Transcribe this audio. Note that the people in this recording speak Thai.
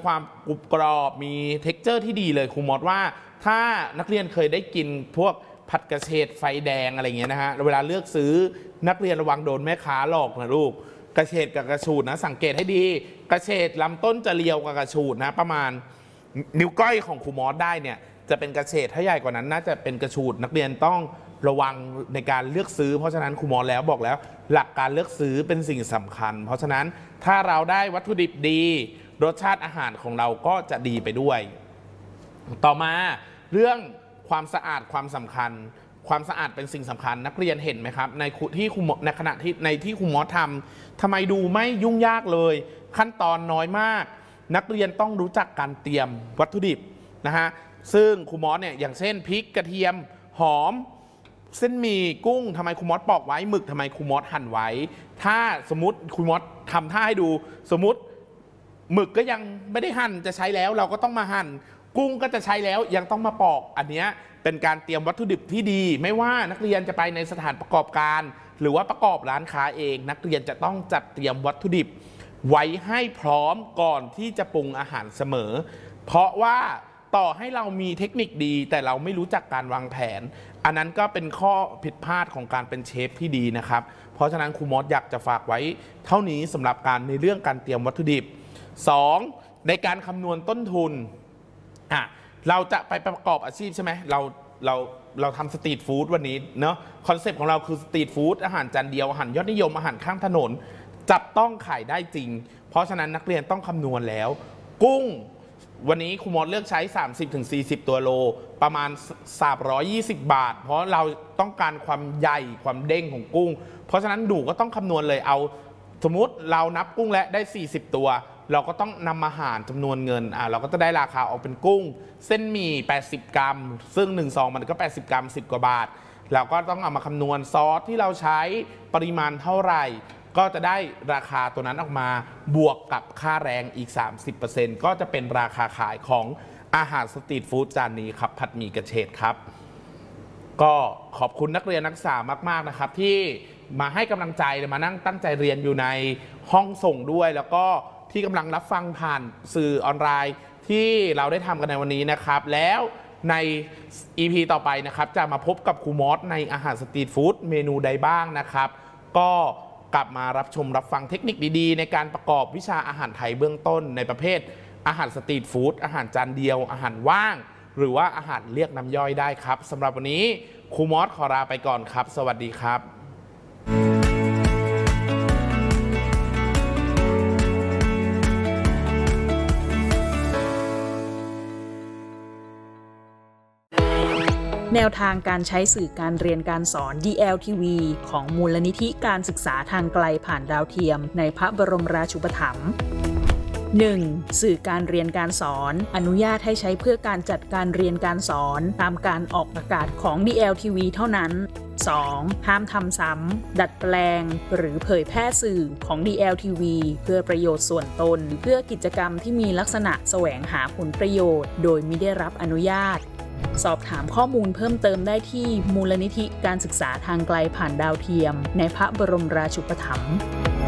ความกรุบกรอบมีเท็กเจอร์ที่ดีเลยครูมอสว่าถ้านักเรียนเคยได้กินพวกผัดกระเฉดไฟแดงอะไรเงี้ยนะฮะเวลาเลือกซื้อนักเรียนระวังโดนแม่ค้าหลอกนะลูกกระเฉดกับกระฉูดนะสังเกตให้ดีกระเฉดลำต้นจะเรียวกับกระฉูดนะประมาณนิ้วก้อยของครูมอสได้เนี่ยจะเป็นกระเฉดถ้าใหญ่กว่านั้นน่าจะเป็นกระฉูดนักเรียนต้องระวังในการเลือกซื้อเพราะฉะนั้นครูมอสแล้วบอกแล้วหลักการเลือกซื้อเป็นสิ่งสำคัญเพราะฉะนั้นถ้าเราได้วัตถุดิบดีรสชาติอาหารของเราก็จะดีไปด้วยต่อมาเรื่องความสะอาดความสำคัญความสะอาดเป็นสิ่งสำคัญนักเรียนเห็นไหมครับในที่ครูในขณะที่ครูมอสทำไมดูไม่ยุ่งยากเลยขั้นตอนน้อยมากนักเรียนต้องรู้จักการเตรียมวัตถุดิบนะฮะซึ่งครูมอสเนี่ยอย่างเช่นพริกกระเทียมหอมเส้นหมี่กุ้งทำไมครูมอสปอกไว้หมึกทำไมครูมอสหั่นไว้ถ้าสมมติครูมอสทำท่าให้ดูสมมติหมึกก็ยังไม่ได้หั่นจะใช้แล้วเราก็ต้องมาหั่นกุ้งก็จะใช้แล้วยังต้องมาปอกอันนี้เป็นการเตรียมวัตถุดิบที่ดีไม่ว่านักเรียนจะไปในสถานประกอบการหรือว่าประกอบร้านค้าเองนักเรียนจะต้องจัดเตรียมวัตถุดิบไว้ให้พร้อมก่อนที่จะปรุงอาหารเสมอเพราะว่าต่อให้เรามีเทคนิคดีแต่เราไม่รู้จักการวางแผนอันนั้นก็เป็นข้อผิดพลาดของการเป็นเชฟที่ดีนะครับเพราะฉะนั้นครูมอสอยากจะฝากไว้เท่านี้สำหรับการในเรื่องการเตรียมวัตถุดิบ 2. ในการคำนวณต้นทุนเราจะไปประกอบอาชีพใช่ไหมเราทำสตรีทฟู้ดวันนี้เนาะคอนเซปต์ของเราคือสตรีทฟู้ดอาหารจานเดียวอาหารยอดนิยมอาหารข้างถนนจับต้องขายได้จริงเพราะฉะนั้นนักเรียนต้องคำนวณแล้วกุ้งวันนี้ครูมอสเลือกใช้ 30-40 ตัวโลประมาณ320 บาทเพราะเราต้องการความใหญ่ความเด้งของกุ้งเพราะฉะนั้นดูก็ต้องคำนวณเลยเอาสมมุติเรานับกุ้งและได้40ตัวเราก็ต้องนำมาหารจำนวนเงินเราก็จะได้ราคาออกเป็นกุ้งเส้นหมี่80 กรัมซึ่ง1 ซองมันก็80 กรัม10 กว่าบาทเราก็ต้องเอามาคำนวณซอสที่เราใช้ปริมาณเท่าไหร่ก็จะได้ราคาตัวนั้นออกมาบวกกับค่าแรงอีก 30% ก็จะเป็นราคาขายของอาหารสตรีทฟู้ดจานนี้ครับผัดหมี่กระเฉดครับก็ขอบคุณนักเรียนนักศึกษามากๆนะครับที่มาให้กำลังใจมานั่งตั้งใจเรียนอยู่ในห้องส่งด้วยแล้วก็ที่กำลังรับฟังผ่านสื่อออนไลน์ที่เราได้ทำกันในวันนี้นะครับแล้วใน EP ต่อไปนะครับจะมาพบกับครูมอสในอาหารสตรีทฟู้ดเมนูใดบ้างนะครับก็กลับมารับชมรับฟังเทคนิคดีๆในการประกอบวิชาอาหารไทยเบื้องต้นในประเภทอาหารสตรีทฟู้ดอาหารจานเดียวอาหารว่างหรือว่าอาหารเรียกน้ำย่อยได้ครับสำหรับวันนี้ครูมอสขอลาไปก่อนครับสวัสดีครับแนวทางการใช้สื่อการเรียนการสอน DLTV ของมูลนิธิการศึกษาทางไกลผ่านดาวเทียมในพระบรมราชูปถัมภ์ 1. สื่อการเรียนการสอนอนุญาตให้ใช้เพื่อการจัดการเรียนการสอนตามการออกอากาศของ DLTV เท่านั้น 2. ห้ามทำซ้ำดัดแปลงหรือเผยแพร่สื่อของ DLTV เพื่อประโยชน์ส่วนตนเพื่อกิจกรรมที่มีลักษณะแสวงหาผลประโยชน์โดยมิได้รับอนุญาตสอบถามข้อมูลเพิ่มเติมได้ที่มูลนิธิการศึกษาทางไกลผ่านดาวเทียมในพระบรมราชูปถัมภ์